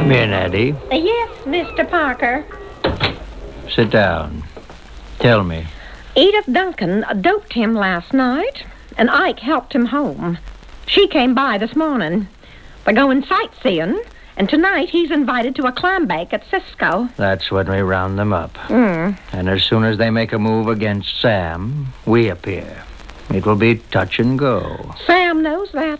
Come in, Addie. Yes, Mr. Parker. Sit down. Tell me. Edith Duncan doped him last night, and Ike helped him home. She came by this morning. They're going sightseeing, and tonight he's invited to a clam bake at Cisco. That's when we round them up. And as soon as they make a move against Sam, we appear. It will be touch and go. Sam knows that.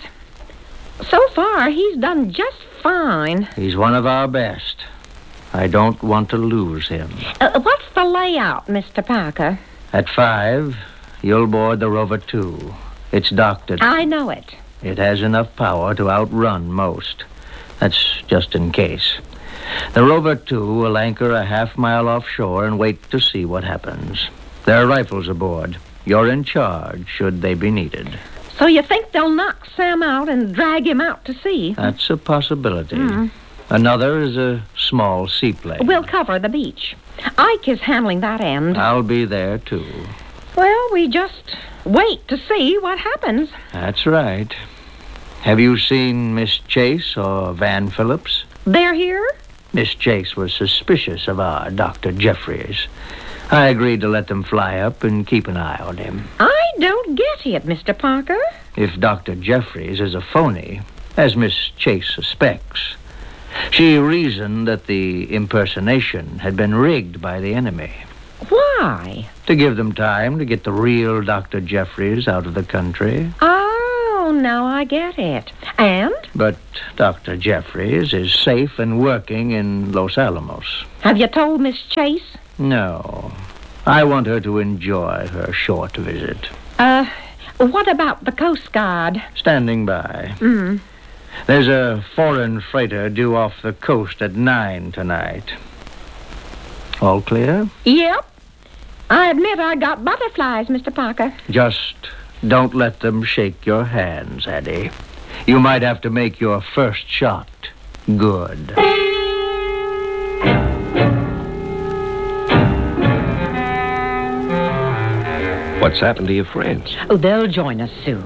So far, he's done just fine. He's one of our best. I don't want to lose him. What's the layout, Mr. Parker? At 5, you'll board the Rover 2. It's docked at... I know it. It has enough power to outrun most. That's just in case. The Rover 2 will anchor a half-mile offshore and wait to see what happens. There are rifles aboard. You're in charge, should they be needed. So you think they'll knock Sam out and drag him out to sea? That's a possibility. Another is a small seaplane. We'll cover the beach. Ike is handling that end. I'll be there, too. Well, we just wait to see what happens. That's right. Have you seen Miss Chase or Van Phillips? They're here? Miss Chase was suspicious of our Dr. Jeffries. I agreed to let them fly up and keep an eye on him. I don't get it, Mr. Parker. If Dr. Jeffries is a phony, as Miss Chase suspects, she reasoned that the impersonation had been rigged by the enemy. Why? To give them time to get the real Dr. Jeffries out of the country. Oh, now I get it. And? But Dr. Jeffries is safe and working in Los Alamos. Have you told Miss Chase? No. I want her to enjoy her short visit. What about the Coast Guard? Standing by. There's a foreign freighter due off the coast at 9 tonight. All clear? Yep. I admit I got butterflies, Mr. Parker. Just don't let them shake your hands, Addie. You might have to make your first shot good. What's happened to your friends? Oh, they'll join us soon.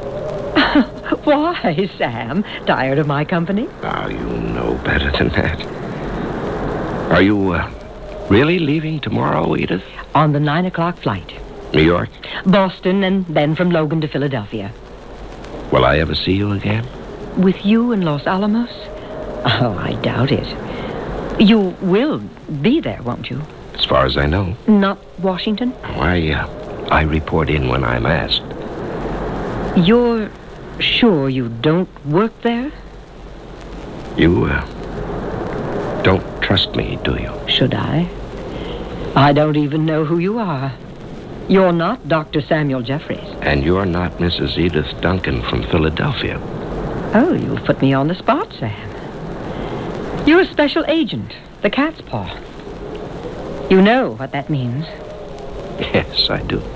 Why, Sam? Tired of my company? Oh, you know better than that. Are you really leaving tomorrow, Edith? On the 9 o'clock flight. New York? Boston, and then from Logan to Philadelphia. Will I ever see you again? With you in Los Alamos? Oh, I doubt it. You will be there, won't you? As far as I know. Not Washington? I report in when I'm asked. You're sure you don't work there? You, don't trust me, do you? Should I? I don't even know who you are. You're not Dr. Samuel Jeffries. And you're not Mrs. Edith Duncan from Philadelphia. Oh, you've put me on the spot, Sam. You're a special agent, the cat's paw. You know what that means. Yes, I do.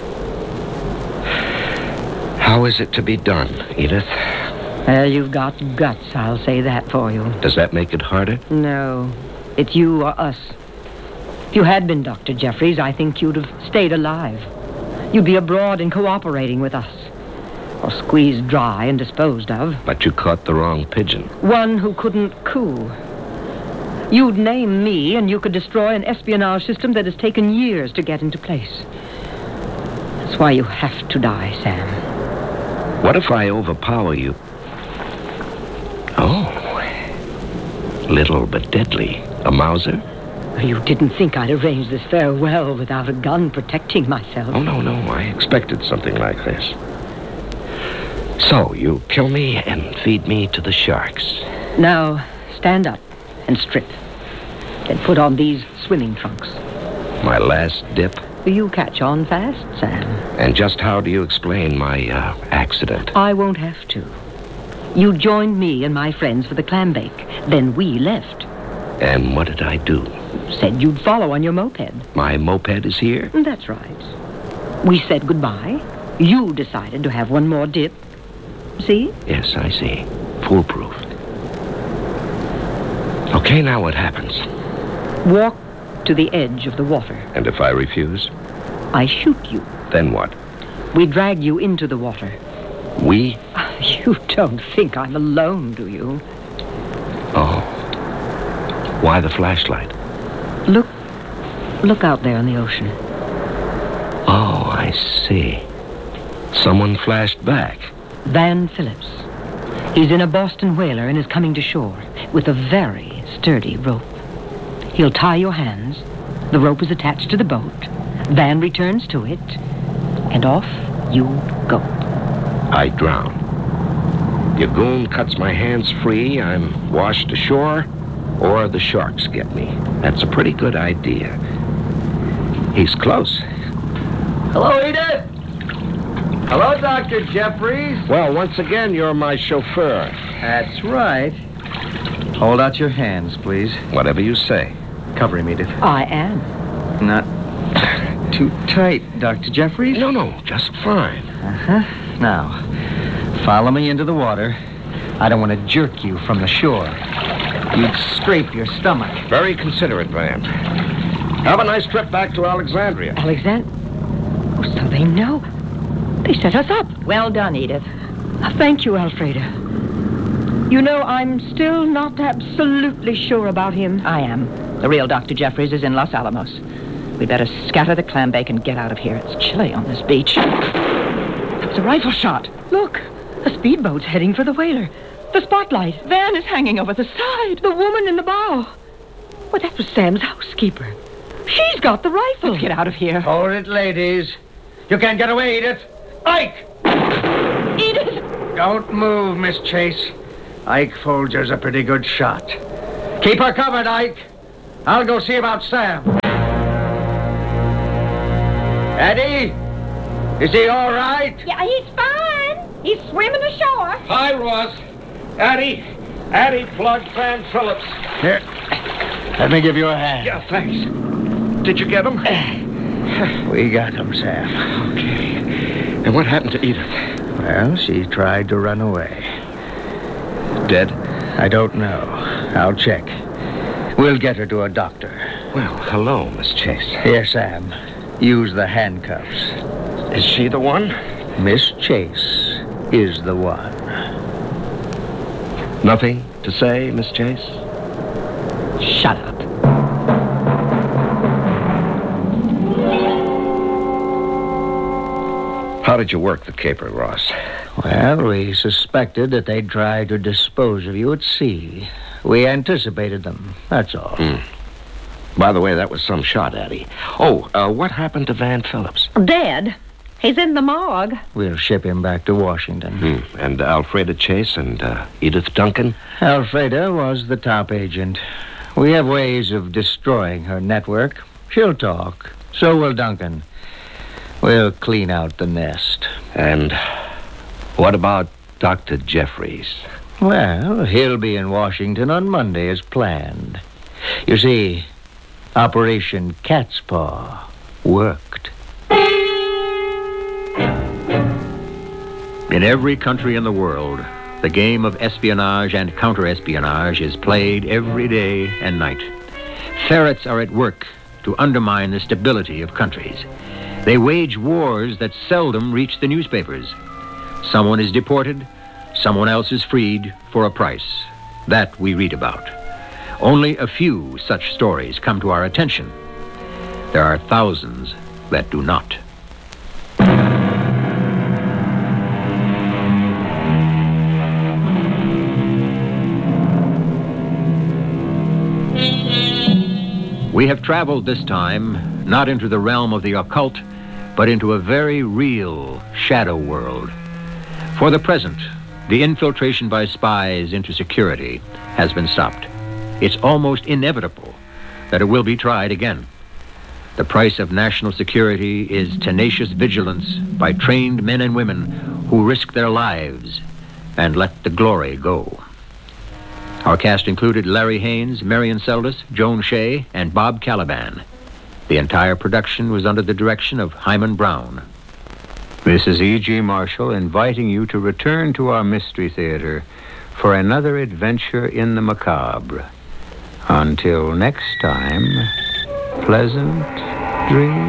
How is it to be done, Edith? Well, you've got guts, I'll say that for you. Does that make it harder? No, it's you or us. If you had been Dr. Jeffries, I think you'd have stayed alive. You'd be abroad and cooperating with us. Or squeezed dry and disposed of. But you caught the wrong pigeon. One who couldn't coup. You'd name me, and you could destroy an espionage system that has taken years to get into place. That's why you have to die, Sam. What if I overpower you? Oh. Little but deadly. A Mauser? You didn't think I'd arrange this farewell without a gun protecting myself. Oh, no. I expected something like this. So, you kill me and feed me to the sharks. Now, stand up and strip. Then put on these swimming trunks. My last dip? You catch on fast, Sam. And just how do you explain my, accident? I won't have to. You joined me and my friends for the clam bake. Then we left. And what did I do? Said you'd follow on your moped. My moped is here? That's right. We said goodbye. You decided to have one more dip. See? Yes, I see. Foolproof. Okay, now what happens? Walk to the edge of the water. And if I refuse? I shoot you. Then what? We drag you into the water. We? You don't think I'm alone, do you? Oh. Why the flashlight? Look out there in the ocean. Oh, I see. Someone flashed back. Van Phillips. He's in a Boston whaler and is coming to shore with a very sturdy rope. He'll tie your hands. The rope is attached to the boat. Van returns to it, and off you go. I drown. Your goon cuts my hands free, I'm washed ashore, or the sharks get me. That's a pretty good idea. He's close. Hello, Edith. Hello, Dr. Jeffries. Well, once again, you're my chauffeur. That's right. Hold out your hands, please. Whatever you say. Cover him, Edith. I am. Not too tight, Dr. Jeffries. No, just fine. Uh-huh. Now, follow me into the water. I don't want to jerk you from the shore. You'd scrape your stomach. Very considerate, Van. Have a nice trip back to Alexandria. Oh, so they know. They set us up. Well done, Edith. Thank you, Alfreda. You know, I'm still not absolutely sure about him. I am. The real Dr. Jeffries is in Los Alamos. We better scatter the clam bake and get out of here. It's chilly on this beach. It's a rifle shot. Look, a speedboat's heading for the whaler. The spotlight. Van is hanging over the side. The woman in the bow. Well, that was Sam's housekeeper. She's got the rifle. Let's get out of here. Hold it, ladies. You can't get away, Edith. Ike! Edith! Don't move, Miss Chase. Ike Folger's a pretty good shot. Keep her covered, Ike. I'll go see about Sam. Eddie? Is he all right? Yeah, he's fine. He's swimming ashore. Hi, Ross. Addie plugged Van Phillips. Here. Let me give you a hand. Yeah, thanks. Did you get him? We got him, Sam. Okay. And what happened to Edith? Well, she tried to run away. Dead? I don't know. I'll check. We'll get her to a doctor. Well, hello, Miss Chase. Here, Sam. Use the handcuffs. Is she the one? Miss Chase is the one. Nothing to say, Miss Chase? Shut up. How did you work the caper, Ross? Well, we suspected that they'd try to dispose of you at sea. We anticipated them, that's all. By the way, that was some shot, Addie. Oh, what happened to Van Phillips? Dead. He's in the morgue. We'll ship him back to Washington. And Alfreda Chase and Edith Duncan? Alfreda was the top agent. We have ways of destroying her network. She'll talk. So will Duncan. We'll clean out the nest. And what about Dr. Jeffries? Well, he'll be in Washington on Monday as planned. You see, Operation Cat's Paw worked. In every country in the world, the game of espionage and counter-espionage is played every day and night. Ferrets are at work to undermine the stability of countries. They wage wars that seldom reach the newspapers. Someone is deported, someone else is freed for a price. That we read about. Only a few such stories come to our attention. There are thousands that do not. We have traveled this time not into the realm of the occult, but into a very real shadow world. For the present, the infiltration by spies into security has been stopped. It's almost inevitable that it will be tried again. The price of national security is tenacious vigilance by trained men and women who risk their lives and let the glory go. Our cast included Larry Haynes, Marion Seldes, Joan Shea, and Bob Caliban. The entire production was under the direction of Hyman Brown. This is E.G. Marshall inviting you to return to our Mystery Theater for another adventure in the macabre. Until next time, pleasant dreams.